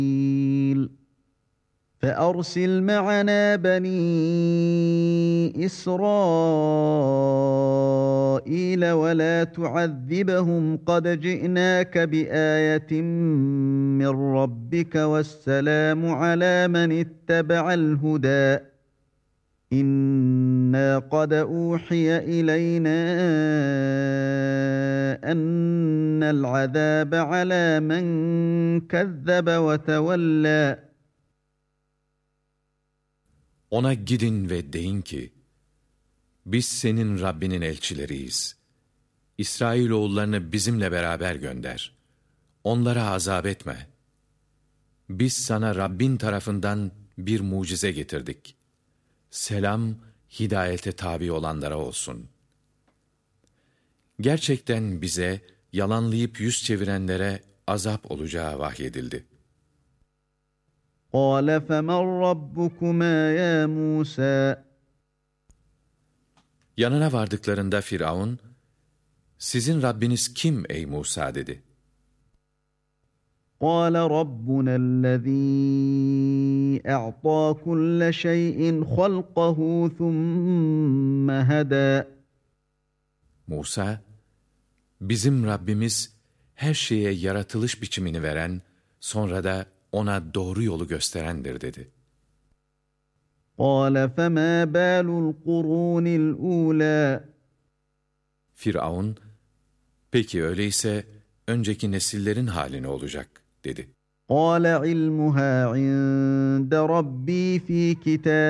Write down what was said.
فأرسل معنا بني إسرائيل ولا تعذبهم قد جئناك بآية من ربك والسلام على من اتبع الهدى إنا قد أوحي إلينا أن العذاب على من كذب وتولى. Ona gidin ve deyin ki, biz senin Rabbinin elçileriyiz. İsrailoğullarını bizimle beraber gönder. Onlara azap etme. Biz sana Rabbin tarafından bir mucize getirdik. Selam, hidayete tabi olanlara olsun. Gerçekten bize, yalanlayıp yüz çevirenlere azap olacağı vahyedildi. قَالَ فَمَنْ رَبُّكُمَا يَا مُوسَى. Yanına vardıklarında Firavun, sizin Rabbiniz kim ey Musa dedi. قَالَ رَبُّنَا الَّذ۪ي اَعْطَى كُلَّ شَيْءٍ خَلْقَهُ ثُمَّ هَدَى. Musa, bizim Rabbimiz her şeye yaratılış biçimini veren, sonra da ona doğru yolu gösterendir dedi. قَالَ فَمَا بَالُ الْقُرُونِ الْأُولَى. Firavun, peki öyleyse önceki nesillerin hali ne olacak dedi. قَالَ عِلْمُهَا عِندَ رَبِّي فِي كِتَابٍ